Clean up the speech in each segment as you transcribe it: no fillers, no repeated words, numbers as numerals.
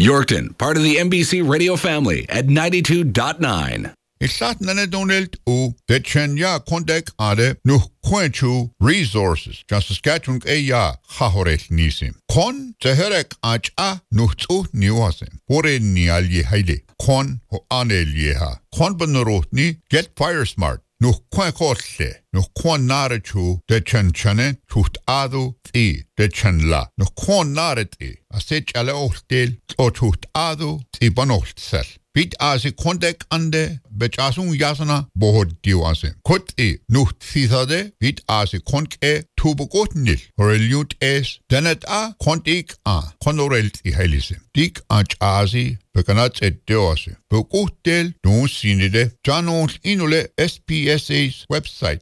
Yorkton, part of the NBC radio family at 92.9. Isat nanedonelt u de chenya kontek ade nu quenchu resources. Just Saskatchewan eya hahoret nisim. Kon teherek acha nuhtu niwasim. Hore nialye haide. Kon ho anelyeha. Kon benrotni get fire smart. Nu quenkotle. Nu kon narechu de chenchane tuht adu ti de chenla. Nu kon nareti. Asech ale ohtel o tuht adu ti banohtsel. Bit asi kontek ande bechasun yasana bohod diwase. Kot nuht thithade bit asi konke tubokotnil. Horeliut es denet kontik konorelt helise. Dik asi bekanat et diwase. Bekotel non sinide janons inule SPSA's website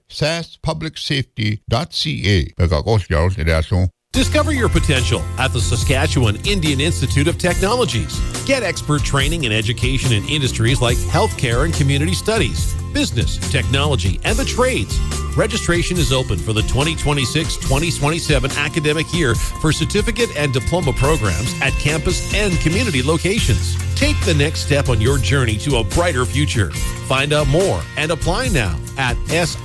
saspublicsafety.ca. Bekakos yarol edason. Discover your potential at the Saskatchewan Indian Institute of Technologies. Get expert training and education in industries like healthcare and community studies, business, technology, and the trades. Registration is open for the 2026-2027 academic year for certificate and diploma programs at campus and community locations. Take the next step on your journey to a brighter future. Find out more and apply now at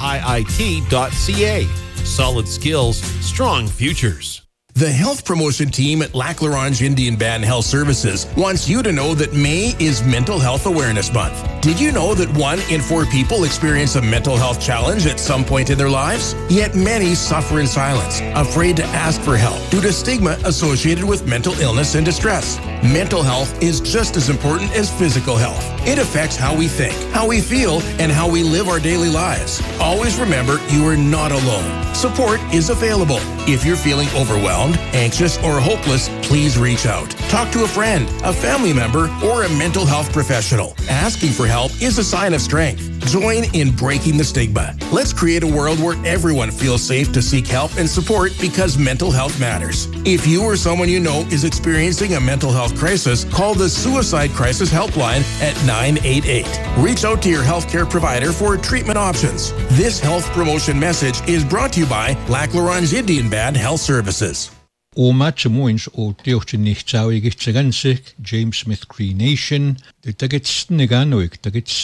siit.ca. Solid skills, strong futures. The health promotion team at Lac La Ronge Indian Band Health Services wants you to know that May is Mental Health Awareness Month. Did you know that 1 in 4 people experience a mental health challenge at some point in their lives? Yet many suffer in silence, afraid to ask for help due to stigma associated with mental illness and distress. Mental health is just as important as physical health. It affects how we think, how we feel, and how we live our daily lives. Always remember, you are not alone. Support is available. If you're feeling overwhelmed, anxious, or hopeless, please reach out. Talk to a friend, a family member, or a mental health professional. Asking for help is a sign of strength. Join in breaking the stigma. Let's create a world where everyone feels safe to seek help and support because mental health matters. If you or someone you know is experiencing a mental health crisis, call the Suicide Crisis Helpline at 988. Reach out to your healthcare provider for treatment options. This health promotion message is brought to you by Lac La Ronge Indian Band Health Services. Omatchamuins o Tiochinichawigitchagansik, James Smith Cree Nation, the Tagetsniganoik,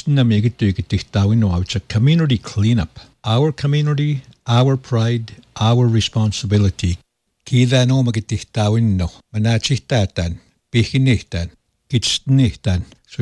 Tagetsnamigituigitichtawino, it's a community cleanup. Our community, our pride, our responsibility. Kida no magitichtawino, Manachihtatan, Pichinihtan, Kitsnihtan. So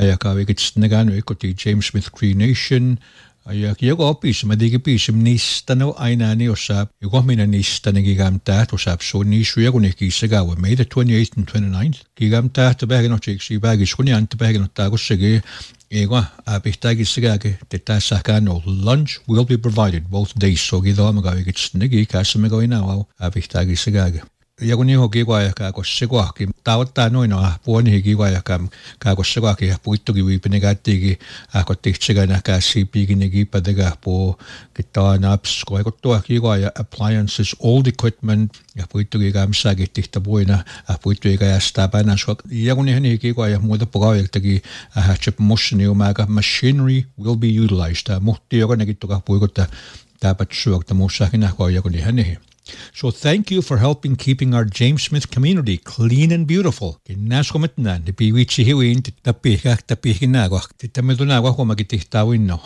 Yogomayakawigitsniganoik, James Smith Cree Nation. Jogo opis madigipis nistano ainani osap yogomina nistane gigamta osap so nishu yaguniki segawa May the 28th and 29th gigamta tabagino chiksi bagis kunyan tabagino tagosege ego abistagi segage tetasakano lunch will be provided both days so gidamaga gitsnigi kasamago inawa abistagi segage Yaguni hogiwaya kako segwaki tawta no ino puoni higiwaya kam kako segwaki puitugi wipenegati ako tichega ka CP ginegi padega po kitana apps ko to higiwaya appliances old equipment puitugi gam sagi tichtabuina puitugi ga stabana so yaguni higiwaya mo the projektagi chip motion umaga machinery will be utilized muhti yaguni gituga puigota tapat suok ta musakina ko yaguni hani. So thank you for helping keeping our James Smith community clean and beautiful. Kinascomitnan, the Piwichi Hiwin, the Pihak, the Pihinagua, the Tamilunagua, Magititawino,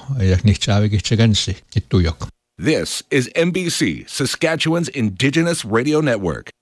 Yaknichavigichagansi, Ituyok. This is NBC, Saskatchewan's Indigenous Radio Network.